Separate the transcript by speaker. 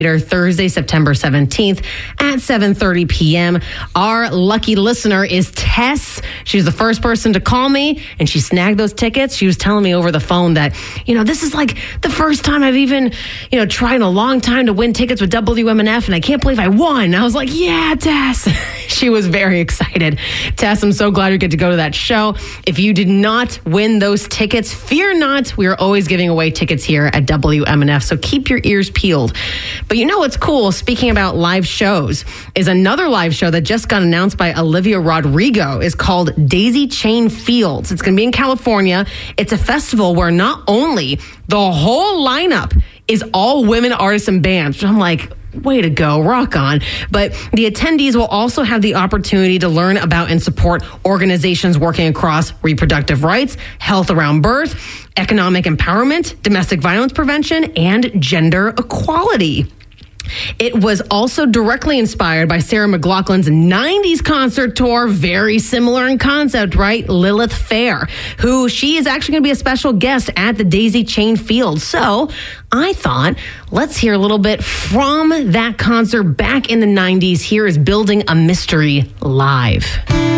Speaker 1: Thursday, September 17th at 7:30 p.m. Our lucky listener is Tess. She was the first person to call me, and she snagged those tickets. She was telling me over the phone that, this is like the first time I've even, tried in a long time to win tickets with WMNF, and I can't believe I won. I was like, yeah, Tess. She was very excited. Tess, I'm so glad you get to go to that show. If you did not win those tickets, fear not. We are always giving away tickets here at WMNF, so keep your ears peeled. But you know what's cool, speaking about live shows, is another live show that just got announced by Olivia Rodrigo is called Daisy Chain Fields. It's going to be in California. It's a festival where not only the whole lineup is all women artists and bands, I'm like, way to go, rock on. But the attendees will also have the opportunity to learn about and support organizations working across reproductive rights, health around birth, economic empowerment, domestic violence prevention, and gender equality. It was also directly inspired by Sarah McLachlan's 90s concert tour, very similar in concept, right? Lilith Fair, who she is actually going to be a special guest at the Daisy Chain Field. So I thought, let's hear a little bit from that concert back in the 90s. Here is Building a Mystery live.